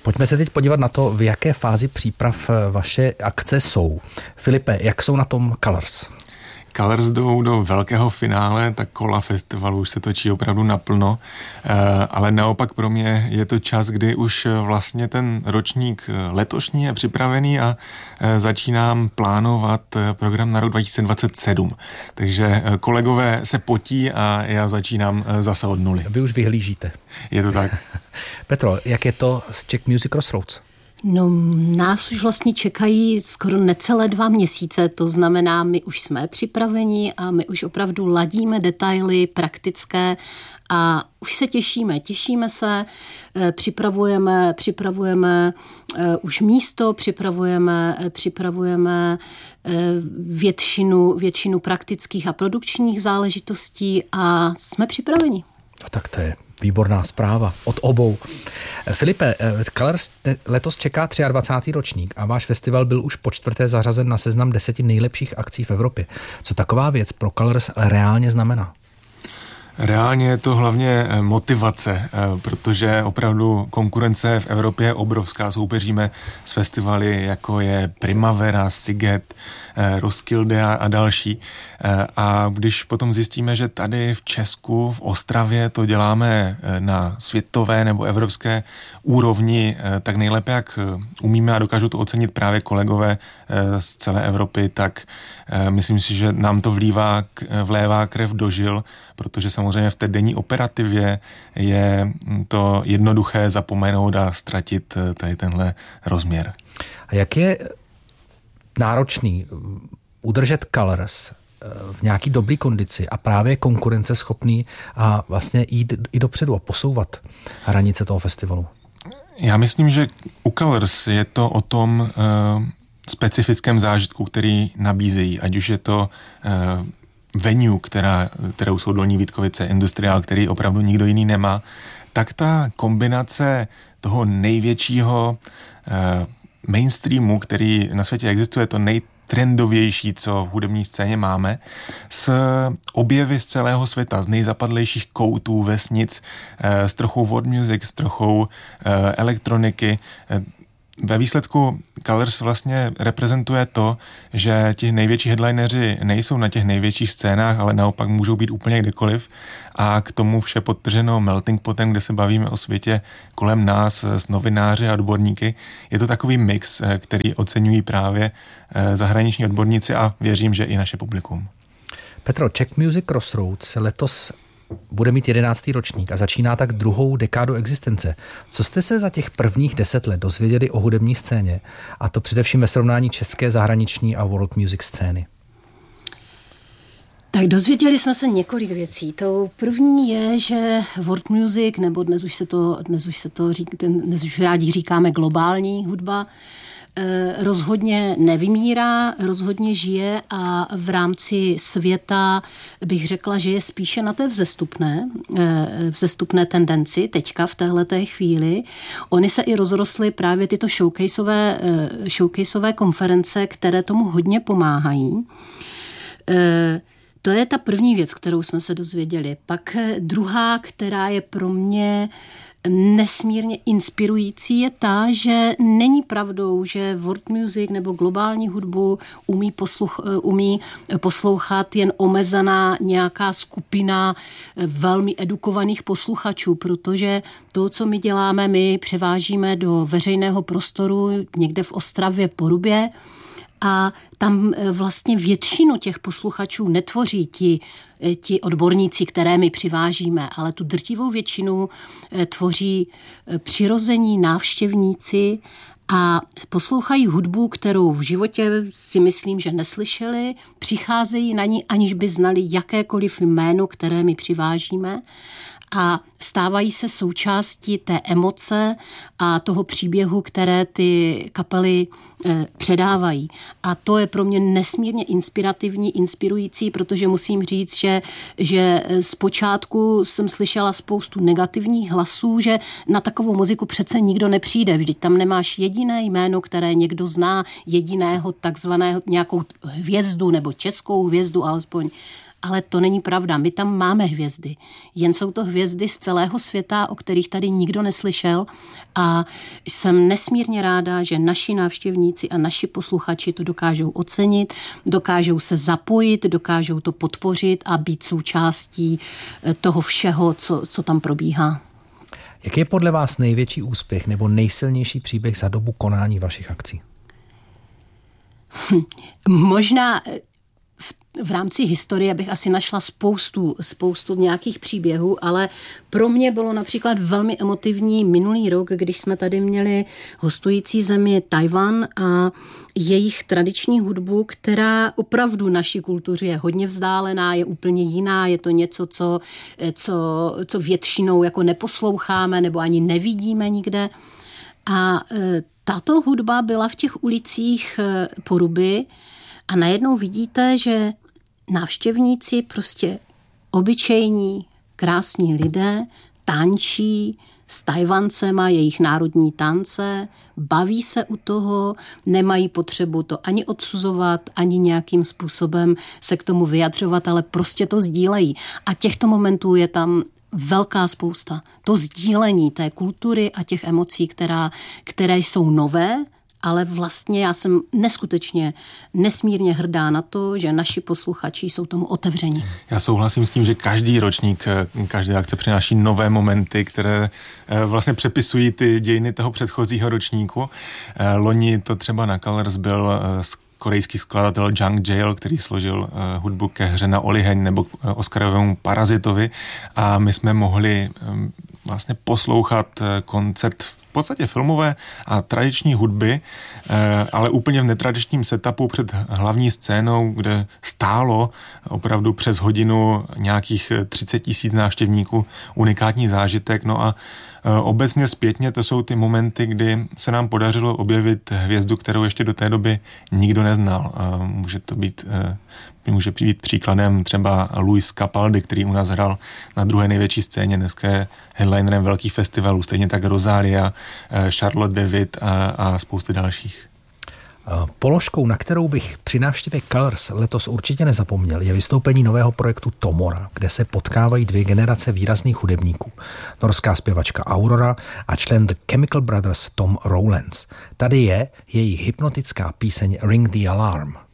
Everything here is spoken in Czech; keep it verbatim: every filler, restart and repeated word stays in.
Pojďme se teď podívat na to, v jaké fázi příprav vaše akce jsou. Filipe, jak jsou na tom Colors? Colors jdou do velkého finále, tak kola festivalu už se točí opravdu naplno, ale naopak pro mě je to čas, kdy už vlastně ten ročník letošní je připravený a začínám plánovat program na rok dva tisíce dvacet sedm. Takže kolegové se potí a já začínám zase od nuly. Vy už vyhlížíte. Je to tak. Petro, jak je to s Czech Music Crossroads? No, nás už vlastně čekají skoro necelé dva měsíce, to znamená, my už jsme připraveni a my už opravdu ladíme detaily praktické a už se těšíme, těšíme se, připravujeme, připravujeme už místo, připravujeme, připravujeme většinu, většinu praktických a produkčních záležitostí a jsme připraveni. No tak to je výborná zpráva od obou. Filipe, Colors letos čeká dvacátý třetí ročník a váš festival byl už po čtvrté zařazen na seznam deseti nejlepších akcí v Evropě. Co taková věc pro Colors reálně znamená? Reálně je to hlavně motivace, protože opravdu konkurence v Evropě je obrovská. Soupeříme s festivaly, jako je Primavera, Sziget, Roskilde a další. A když potom zjistíme, že tady v Česku, v Ostravě to děláme na světové nebo evropské úrovni, tak nejlépe, jak umíme a dokážu to ocenit právě kolegové z celé Evropy, tak myslím si, že nám to vlívá, vlévá krev do žil, protože samozřejmě v té denní operativě je to jednoduché zapomenout a ztratit tady tenhle rozměr. A jak je náročný udržet Colors v nějaký dobrý kondici a právě konkurenceschopný a vlastně jít i dopředu a posouvat hranice toho festivalu? Já myslím, že u Colors je to o tom uh, specifickém zážitku, který nabízejí, ať už je to uh, venue, která, kterou jsou Dolní Vítkovice, Industriál, který opravdu nikdo jiný nemá, tak ta kombinace toho největšího uh, mainstreamu, který na světě existuje, to nejtrendovější, co v hudební scéně máme, s objevy z celého světa, z nejzapadlejších koutů, vesnic, s trochou world music, s trochou elektroniky. Ve výsledku Colors vlastně reprezentuje to, že ti největší headlineři nejsou na těch největších scénách, ale naopak můžou být úplně kdekoliv a k tomu vše podtrženo melting potem, kde se bavíme o světě kolem nás s novináři a odborníky. Je to takový mix, který oceňují právě zahraniční odborníci a věřím, že i naše publikum. Petro, Czech Music Crossroads letos bude mít jedenáctý ročník a začíná tak druhou dekádu existence. Co jste se za těch prvních deset let dozvěděli o hudební scéně, a to především ve srovnání české, zahraniční a world music scény? Tak dozvěděli jsme se několik věcí. To první je, že world music, nebo dnes už se to, dnes už se to řík, dnes už rádi říkáme globální hudba, rozhodně nevymírá, rozhodně žije a v rámci světa bych řekla, že je spíše na té vzestupné, vzestupné tendenci teďka v téhleté chvíli. Ony se i rozrostly právě tyto showcaseové, showcaseové konference, které tomu hodně pomáhají. To je ta první věc, kterou jsme se dozvěděli. Pak druhá, která je pro mě nesmírně inspirující, je ta, že není pravdou, že world music nebo globální hudbu umí, posluch, umí poslouchat jen omezená nějaká skupina velmi edukovaných posluchačů, protože to, co my děláme, my převážíme do veřejného prostoru někde v Ostravě, Porubě, a tam vlastně většinu těch posluchačů netvoří ti, ti odborníci, které my přivážíme, ale tu drtivou většinu tvoří přirození návštěvníci a poslouchají hudbu, kterou v životě si myslím, že neslyšeli, přicházejí na ní, aniž by znali jakékoliv jméno, které my přivážíme, a stávají se součástí té emoce a toho příběhu, které ty kapely eh, předávají. A to je pro mě nesmírně inspirativní, inspirující, protože musím říct, že, že zpočátku jsem slyšela spoustu negativních hlasů, že na takovou muziku přece nikdo nepřijde. Vždyť tam nemáš jediné jméno, které někdo zná, jediného takzvaného nějakou hvězdu nebo českou hvězdu alespoň. ale to není pravda. My tam máme hvězdy. Jen jsou to hvězdy z celého světa, o kterých tady nikdo neslyšel a jsem nesmírně ráda, že naši návštěvníci a naši posluchači to dokážou ocenit, dokážou se zapojit, dokážou to podpořit a být součástí toho všeho, co, co tam probíhá. Jaký je podle vás největší úspěch nebo nejsilnější příběh za dobu konání vašich akcí? Hm, možná v, v rámci historie bych asi našla spoustu, spoustu nějakých příběhů, ale pro mě bylo například velmi emotivní minulý rok, když jsme tady měli hostující zemi Tchaj-wan a jejich tradiční hudbu, která opravdu naší kultuře je hodně vzdálená, je úplně jiná, je to něco, co, co, co většinou jako neposloucháme nebo ani nevidíme nikde. A tato hudba byla v těch ulicích Poruby a najednou vidíte, že návštěvníci, prostě obyčejní, krásní lidé, tančí s Tajvancema jejich národní tance, baví se u toho, nemají potřebu to ani odsuzovat, ani nějakým způsobem se k tomu vyjadřovat, ale prostě to sdílejí. A těchto momentů je tam velká spousta. To sdílení té kultury a těch emocí, která, které jsou nové, ale vlastně já jsem neskutečně nesmírně hrdá na to, že naši posluchači jsou tomu otevření. Já souhlasím s tím, že každý ročník, každá akce přináší nové momenty, které vlastně přepisují ty dějiny toho předchozího ročníku. Loni to třeba na Colors byl korejský skladatel Jung Jail, který složil uh, hudbu ke hře na Oliheň nebo k uh, Oscarovému Parazitovi a my jsme mohli um, vlastně poslouchat uh, koncert v podstatě filmové a tradiční hudby, uh, ale úplně v netradičním setupu před hlavní scénou, kde stálo opravdu přes hodinu nějakých třicet tisíc návštěvníků, unikátní zážitek. No a obecně zpětně to jsou ty momenty, kdy se nám podařilo objevit hvězdu, kterou ještě do té doby nikdo neznal. Může to být, může být příkladem třeba Luis Capaldi, který u nás hrál na druhé největší scéně, dneska je headlinerem velkých festivalů, stejně tak Rosalia, Charlotte David a, a spousty dalších. Položkou, na kterou bych při návštěvě Colors letos určitě nezapomněl, je vystoupení nového projektu Tomora, kde se potkávají dvě generace výrazných hudebníků. Norská zpěvačka Aurora a člen The Chemical Brothers Tom Rowlands. Tady je jejich hypnotická píseň Ring the Alarm.